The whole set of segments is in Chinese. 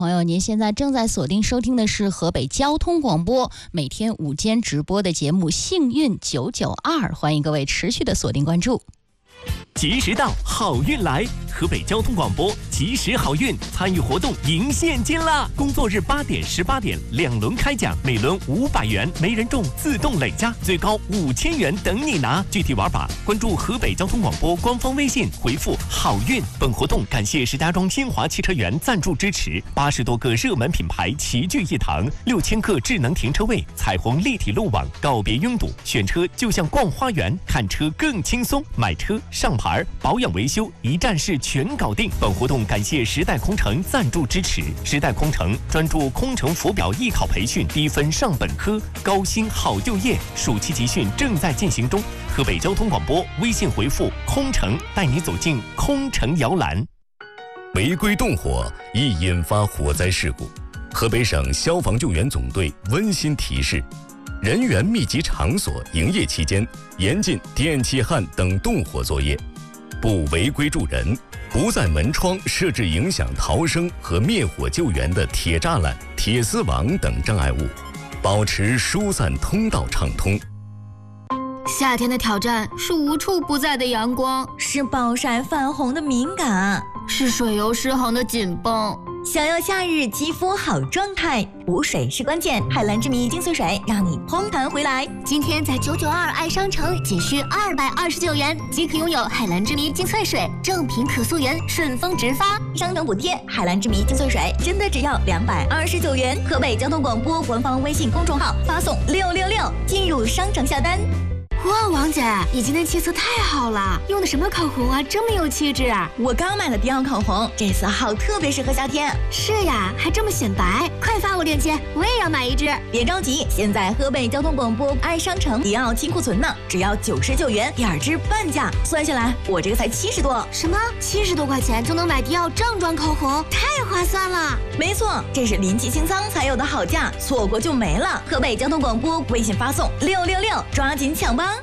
朋友，您现在正在锁定收听的是河北交通广播每天午间直播的节目《幸运992》，欢迎各位持续的锁定关注。 及时到，好运来！河北交通广播及时好运参与活动赢现金啦！工作日8点、18点2轮开奖，每轮500元，没人中自动累加，最高5000元等你拿。具体玩法关注河北交通广播官方微信，回复好运。本活动感谢石家庄新华汽车园赞助支持，80多个热门品牌齐聚一堂，6000个智能停车位，彩虹立体路网，告别拥堵，选车就像逛花园，看车更轻松，买车上牌保养维修一站式全搞定。本活动感谢时代空乘赞助支持。时代空乘专注空乘浮表艺考培训，低分上本科，高薪好就业。暑期集训正在进行中。河北交通广播微信回复空乘，带你走进空乘摇篮。 违规动火易引发火灾事故，河北省消防救援总队温馨提示：人员密集场所营业期间，严禁电气焊等动火作业，不违规助人，不在门窗设置影响逃生和灭火救援的铁栅栏、铁丝网等障碍物，保持疏散通道畅通。 夏天的挑战是无处不在的阳光， 是暴晒泛红的敏感， 是水油失衡的紧绷。 想要夏日肌肤好状态，补水是关键。海蓝之谜精粹水让你嘭弹回来。 今天在992爱商城仅需229元即可拥有海蓝之谜精粹水，正品可溯源，顺丰直发， 商城补贴。海蓝之谜精粹水真的只要229元。河北交通广播官方微信公众号发送666进入商城下单。 哇，王姐，你今天气色太好了，用的什么口红啊，这么有气质啊！ 我刚买了迪奥口红，这色号特别适合夏天。 是呀，还这么显白，快发我链接，我也要买一支。 别着急，现在河北交通广播爱商城迪奥清库存呢，只要99元，2支半价，算下来我这个才70多。 什么？70多块钱就能买迪奥正装口红，太划算了！ 没错，这是临期清仓才有的好价，错过就没了。河北交通广播微信发送666，抓紧抢吧！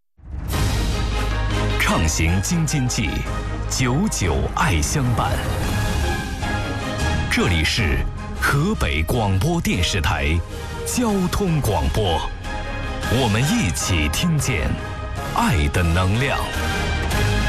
畅行京津冀，99爱相伴。这里是河北广播电视台交通广播，我们一起听见爱的能量。